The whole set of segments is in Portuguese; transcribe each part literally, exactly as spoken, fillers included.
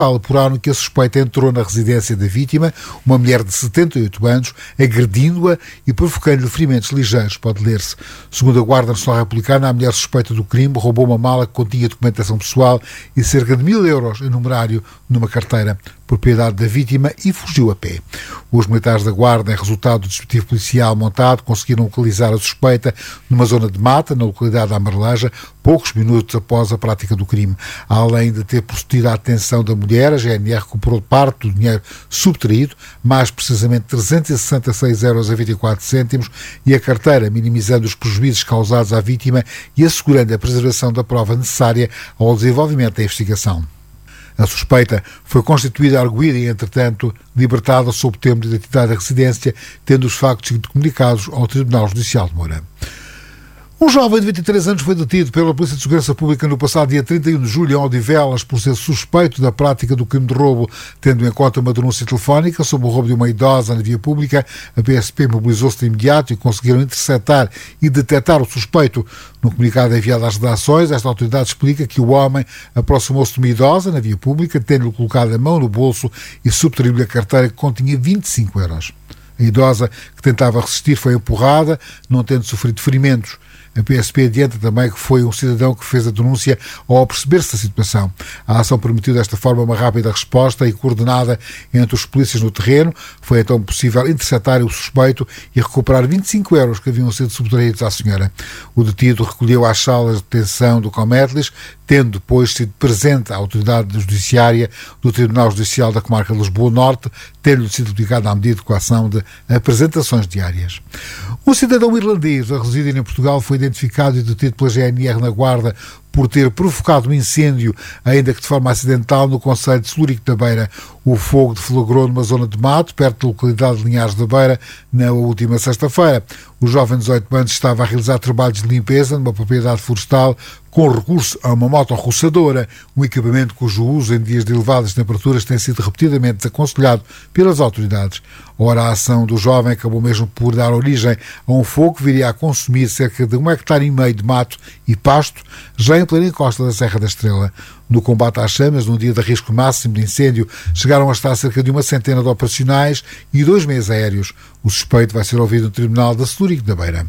apuraram que a suspeita entrou na residência da vítima, uma mulher de setenta e oito anos, agredindo-a e provocando-lhe ferimentos ligeiros, pode ler-se. Segundo a Guarda Nacional Republicana, a mulher suspeita do crime roubou uma mala que continha documentação pessoal e cerca de mil euros em numerário numa carteira, propriedade da vítima, e fugiu a pé. Os militares da Guarda, em resultado do dispositivo policial montado, conseguiram localizar a suspeita numa zona de mata, na localidade da Amarelaja, poucos minutos após a prática do crime. Além de ter procedido à detenção da mulher, a G N R recuperou parte do dinheiro subtraído, mais precisamente trezentos e sessenta e seis euros e vinte e quatro cêntimos, e a carteira, minimizando os prejuízos causados à vítima e assegurando a preservação da prova necessária ao desenvolvimento da investigação. A suspeita foi constituída, arguída e, entretanto, libertada sob termo de identidade da residência, tendo os factos sido comunicados ao Tribunal Judicial de Moura. Um jovem de vinte e três anos foi detido pela Polícia de Segurança Pública no passado dia trinta e um de julho em Odivelas por ser suspeito da prática do crime de roubo, tendo em conta uma denúncia telefónica sobre o roubo de uma idosa na via pública. A P S P mobilizou-se de imediato e conseguiram interceptar e detectar o suspeito. No comunicado enviado às redações, esta autoridade explica que o homem aproximou-se de uma idosa na via pública, tendo-lhe colocado a mão no bolso e subtraiu-lhe a carteira que continha vinte e cinco euros. A idosa, que tentava resistir, foi empurrada, não tendo sofrido ferimentos. A P S P adianta também que foi um cidadão que fez a denúncia ao perceber-se da situação. A ação permitiu desta forma uma rápida resposta e coordenada entre os polícias no terreno. Foi então possível interceptar o suspeito e recuperar vinte e cinco euros que haviam sido subtraídos à senhora. O detido recolheu às salas de detenção do Cométlis, tendo depois sido presente à autoridade judiciária do Tribunal Judicial da Comarca de Lisboa Norte, tendo-lhe sido aplicada a medida de coação de apresentações diárias. Um cidadão irlandês a residir em Portugal foi identificado e detido pela G N R na Guarda por ter provocado um incêndio, ainda que de forma acidental, no concelho de Celurico da Beira. O fogo deflagrou numa zona de mato, perto da localidade de Linhares da Beira, na última sexta-feira. O jovem de dezoito anos estava a realizar trabalhos de limpeza numa propriedade florestal com recurso a uma motorroçadora, um equipamento cujo uso em dias de elevadas temperaturas tem sido repetidamente desaconselhado pelas autoridades. Ora, a ação do jovem acabou mesmo por dar origem a um fogo que viria a consumir cerca de um hectare e meio de mato e pasto, já em plena encosta da Serra da Estrela. No combate às chamas, num dia de risco máximo de incêndio, chegaram a estar cerca de uma centena de operacionais e dois meios aéreos. O suspeito vai ser ouvido no Tribunal de Celurico da Beira.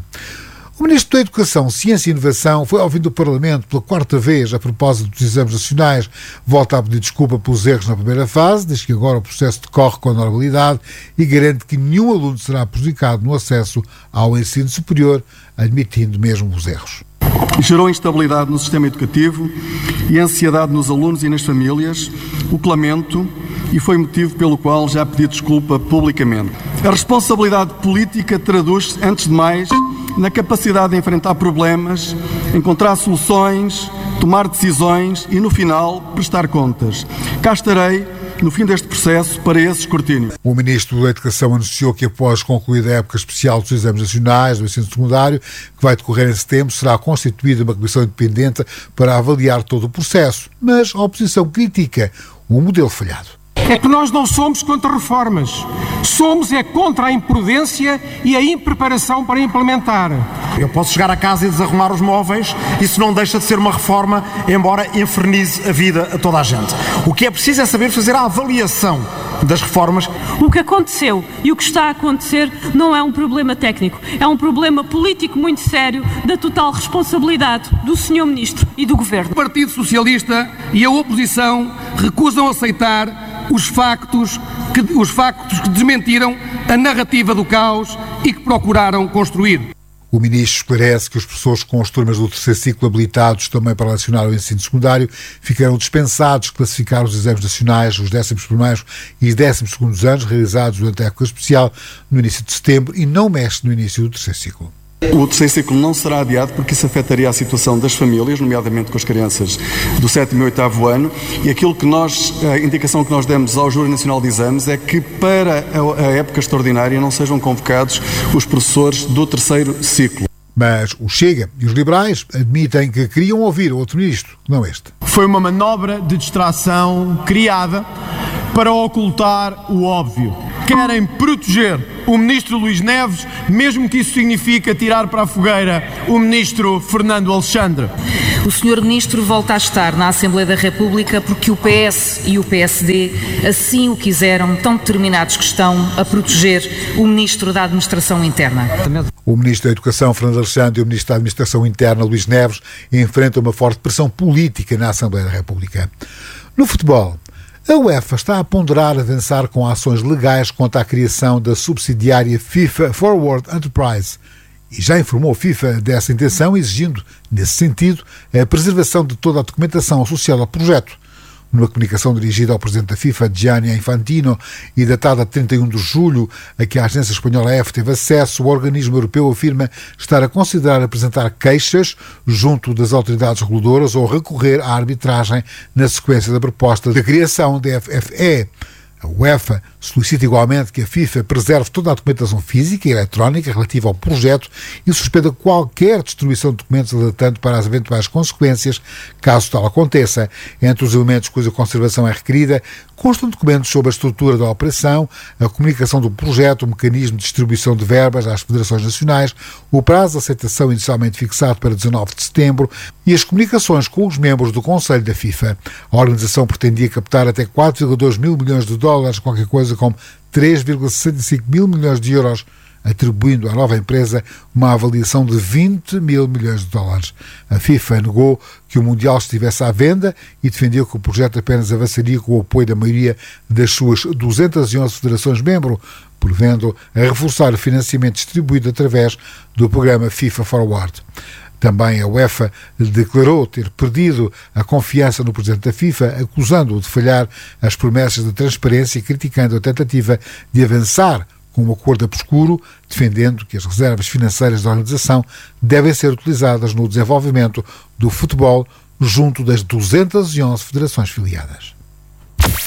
O Ministro da Educação, Ciência e Inovação foi ouvido no Parlamento pela quarta vez a propósito dos exames nacionais. Volta a pedir desculpa pelos erros na primeira fase, diz que agora o processo decorre com normalidade e garante que nenhum aluno será prejudicado no acesso ao ensino superior, admitindo mesmo os erros. Gerou instabilidade no sistema educativo e ansiedade nos alunos e nas famílias, o que lamento, e foi motivo pelo qual já pedi desculpa publicamente. A responsabilidade política traduz-se, antes de mais, na capacidade de enfrentar problemas, encontrar soluções, tomar decisões e, no final, prestar contas. Cá estarei no fim deste processo para esse escrutínio. O Ministro da Educação anunciou que, após concluída a época especial dos exames nacionais do ensino secundário, que vai decorrer em setembro, será constituída uma comissão independente para avaliar todo o processo. Mas a oposição critica o modelo falhado. É que nós não somos contra reformas. Somos é contra a imprudência e a impreparação para implementar. Eu posso chegar a casa e desarrumar os móveis, isso não deixa de ser uma reforma, embora infernize a vida a toda a gente. O que é preciso é saber fazer a avaliação das reformas. O que aconteceu e o que está a acontecer não é um problema técnico, é um problema político muito sério, da total responsabilidade do senhor Ministro e do Governo. O Partido Socialista e a oposição recusam aceitar os factos, que, os factos que desmentiram a narrativa do caos e que procuraram construir. O Ministro esclarece que os professores com as turmas do terceiro ciclo habilitados também para lecionar o ensino secundário ficarão dispensados de classificar os exames nacionais, os décimos primeiros e décimos segundos anos realizados durante a época especial no início de setembro e não mexe no início do terceiro ciclo. O terceiro ciclo não será adiado porque isso afetaria a situação das famílias, nomeadamente com as crianças do sétimo e oitavo ano, e aquilo que nós, a indicação que nós demos ao Júri Nacional de Exames é que para a época extraordinária não sejam convocados os professores do terceiro ciclo. Mas o Chega e os liberais admitem que queriam ouvir outro ministro, não este. Foi uma manobra de distração criada para ocultar o óbvio. Querem proteger o ministro Luís Neves, mesmo que isso signifique tirar para a fogueira o ministro Fernando Alexandre. O senhor Ministro volta a estar na Assembleia da República porque o P S e o P S D assim o quiseram, tão determinados que estão a proteger o Ministro da Administração Interna. O Ministro da Educação, Fernando Alexandre, e o Ministro da Administração Interna, Luís Neves, enfrentam uma forte pressão política na Assembleia da República. No futebol, a UEFA está a ponderar avançar com ações legais contra a criação da subsidiária FIFA Forward Enterprise e já informou a FIFA dessa intenção, exigindo, nesse sentido, a preservação de toda a documentação associada ao projeto. Numa comunicação dirigida ao presidente da FIFA, Gianni Infantino, e datada a trinta e um de julho, a que a agência espanhola A F teve acesso, o organismo europeu afirma estar a considerar apresentar queixas junto das autoridades reguladoras ou recorrer à arbitragem na sequência da proposta de criação da F F E. A UEFA solicita igualmente que a FIFA preserve toda a documentação física e eletrónica relativa ao projeto e suspenda qualquer destruição de documentos, alertando para as eventuais consequências caso tal aconteça. Entre os elementos cuja conservação é requerida constam documentos sobre a estrutura da operação, a comunicação do projeto, o mecanismo de distribuição de verbas às federações nacionais, o prazo de aceitação inicialmente fixado para dezanove de setembro e as comunicações com os membros do Conselho da FIFA. A organização pretendia captar até quatro vírgula dois mil milhões de dólares, qualquer coisa como três vírgula sessenta e cinco mil milhões de euros, atribuindo à nova empresa uma avaliação de vinte mil milhões de dólares. A FIFA negou que o Mundial estivesse à venda e defendeu que o projeto apenas avançaria com o apoio da maioria das suas duzentas e onze federações-membro, prevendo a reforçar o financiamento distribuído através do programa FIFA Forward. Também a UEFA declarou ter perdido a confiança no presidente da FIFA, acusando-o de falhar as promessas de transparência e criticando a tentativa de avançar com um acordo obscuro, defendendo que as reservas financeiras da organização devem ser utilizadas no desenvolvimento do futebol junto das duzentas e onze federações filiadas.